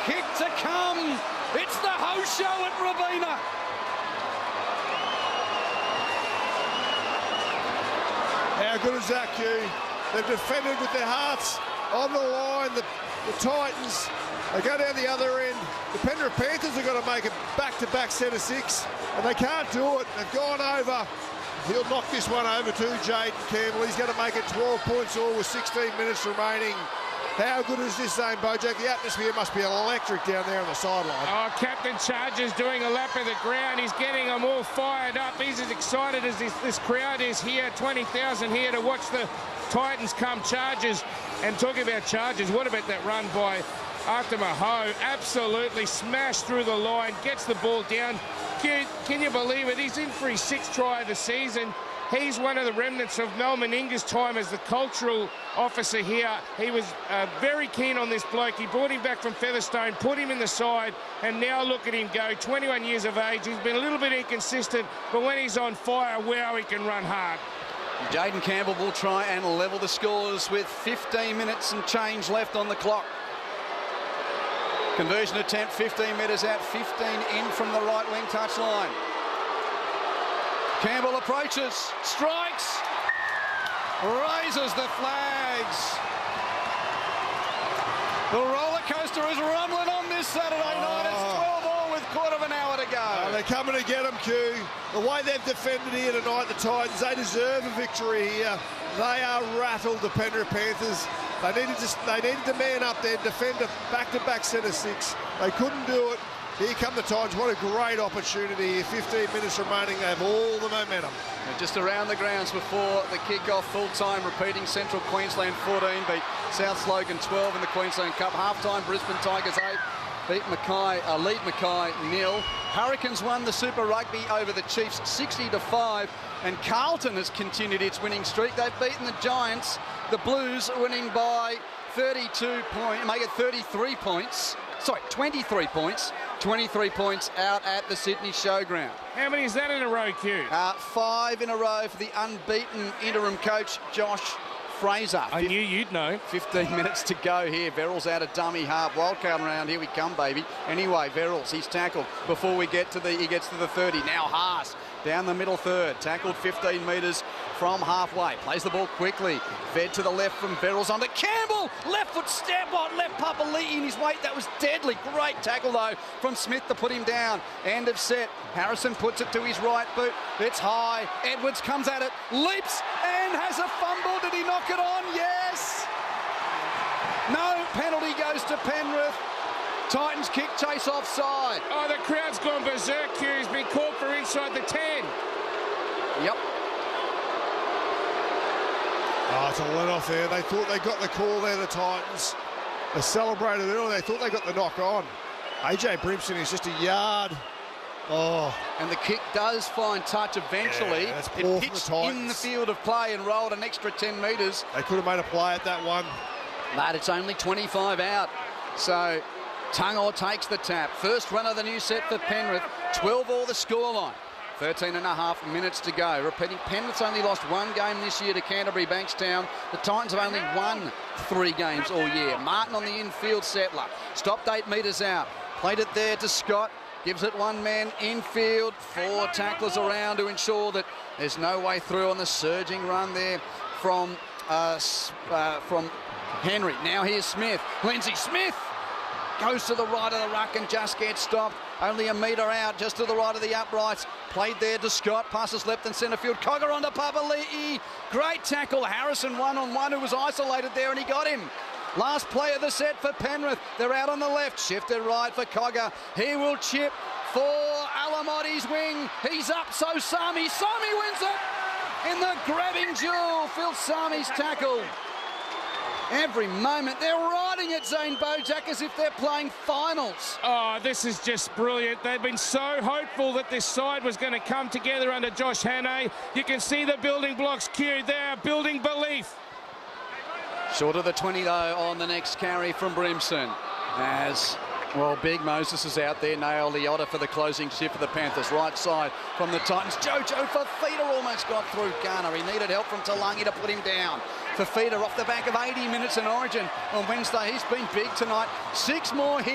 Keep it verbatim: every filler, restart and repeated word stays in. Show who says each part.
Speaker 1: kick to come. It's the host show at Robina.
Speaker 2: How good is that, Q? They've defended with their hearts on the line. The, the Titans, they go down the other end. The Penrith Panthers have got to make a back-to-back set of six, and they can't do it. They've gone over. He'll knock this one over to Jayden Campbell. He's going to make it twelve points all with sixteen minutes remaining. How good is this, Zane Bojack? The atmosphere must be electric down there on the sideline.
Speaker 3: Oh, Captain Chargers doing a lap of the ground. He's getting them all fired up. He's as excited as this, this crowd is here. twenty thousand here to watch the Titans come Chargers. And talking about Chargers, what about that run by Arthur Maho? Absolutely smashed through the line, gets the ball down. Can, can you believe it? He's in for his sixth try of the season. He's one of the remnants of Mel Meninga's time as the cultural officer here. He was uh, very keen on this bloke. He brought him back from Featherstone, put him in the side, and now look at him go. twenty-one years of age. He's been a little bit inconsistent, but when he's on fire, wow, he can run hard.
Speaker 1: Jayden Campbell will try and level the scores with fifteen minutes and change left on the clock. Conversion attempt, fifteen metres out, fifteen in from the right wing touchline. Campbell approaches, strikes, raises the flags. The roller coaster is rumbling on this Saturday night. It's twelve all with quarter of an hour to go.
Speaker 2: Oh, they're coming to get them, Q. The way they've defended here tonight, the Titans, they deserve a victory here. They are rattled, the Penrith Panthers. They needed to, they needed to man up there, defend a back-to-back set of six. They couldn't do it. Here come the Titans. What a great opportunity. fifteen minutes remaining. They have all the momentum.
Speaker 1: And just around the grounds before the kick-off, full-time, repeating Central Queensland fourteen, beat South Logan twelve in the Queensland Cup. Half-time, Brisbane Tigers eight, beat Mackay, uh, lead Mackay nil. Hurricanes won the Super Rugby over the Chiefs sixty to five, and Carlton has continued its winning streak. They've beaten the Giants. The Blues are winning by thirty-two points, make it thirty-three points. Sorry, twenty-three points. twenty-three points out at the Sydney Showground.
Speaker 3: How many is that in a row, Q?
Speaker 1: Uh, five in a row for the unbeaten interim coach, Josh Fraser.
Speaker 3: I
Speaker 1: Fif-
Speaker 3: knew you'd know.
Speaker 1: fifteen minutes to go here. Verrills out of dummy half. Wildcard round. Here we come, baby. Anyway, Verrills, he's tackled before we get to the, he gets to the thirty. Now Haas down the middle third. Tackled fifteen metres from halfway. Plays the ball quickly. Fed to the left from Verrills onto Campbell. Left foot step on. Left Papali'i in his weight. That was deadly. Great tackle, though, from Smith to put him down. End of set. Harrison puts it to his right boot. It's high. Edwards comes at it. Leaps and has a fumble. Did he knock it on? Yes. No penalty goes to Penrith. Titans kick, chase offside.
Speaker 3: Oh, the crowd's gone berserk. Q. He's been called for inside the ten.
Speaker 1: Yep.
Speaker 2: Oh, it's a let-off there. They thought they got the call there, the Titans. They celebrated early. They thought they got the knock on. A J Brimson is just a yard. Oh.
Speaker 1: And the kick does find touch eventually.
Speaker 2: Yeah, that's poor
Speaker 1: it
Speaker 2: from the
Speaker 1: pitched
Speaker 2: Titans.
Speaker 1: in the field of play and rolled an extra ten metres.
Speaker 2: They could have made a play at that one.
Speaker 1: But it's only twenty-five out. So Tungor takes the tap. First run of the new set for Penrith. twelve all the scoreline. thirteen and a half minutes to go. Repeating, Penrith's only lost one game this year to Canterbury Bankstown. The Titans have only won three games all year. Martin on the infield settler. Stopped eight metres out. Played it there to Scott. Gives it one man infield. Four tacklers around to ensure that there's no way through on the surging run there from, uh, uh, from Henry. Now here's Smith. Lindsay Smith goes to the right of the ruck and just gets stopped. Only a metre out, just to the right of the uprights. Played there to Scott. Passes left and centre field. Cogger onto Papali'i. Great tackle. Harrison one on one, who was isolated there, and he got him. Last play of the set for Penrith. They're out on the left. Shifted right for Cogger. He will chip for Alamotti's wing. He's up, so Sami. Sami wins it in the grabbing duel. Phil Sami's tackle. Every moment they're riding it, Zane Bojack, as if they're playing finals.
Speaker 3: Oh, this is just brilliant. They've been so hopeful that this side was going to come together under Josh Hannay. You can see the building blocks queued. They are building belief.
Speaker 1: Short of the twenty, though, on the next carry from Brimson. As, well, Big Moses is out there. Nail Liotta for the closing shift for the Panthers. Right side from the Titans. Jojo Fafita almost got through Garner. He needed help from Talangi to put him down. Fafita off the back of eighty minutes in Origin on Wednesday. He's been big tonight. Six more hits.